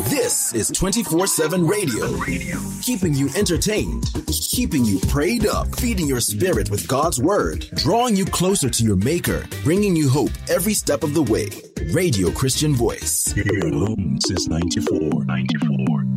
This is 24/7 radio, keeping you entertained, keeping you prayed up, feeding your spirit with God's word, drawing you closer to your maker, bringing you hope every step of the way. Radio Christian Voice. Here alone since 94.